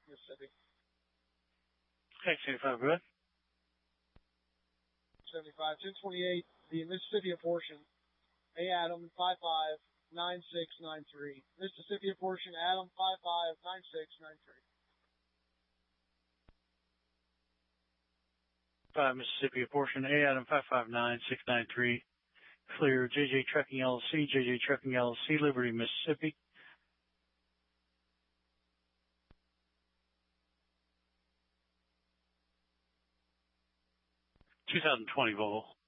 Mississippi. X85, go ahead. 75, 1028, the Mississippi portion, A Adam 559693. Mississippi portion, Adam 559693. 5 Mississippi portion, A Adam 559693. Clear JJ Trucking LLC, JJ Trucking LLC, Liberty, Mississippi. 2020 Volvo.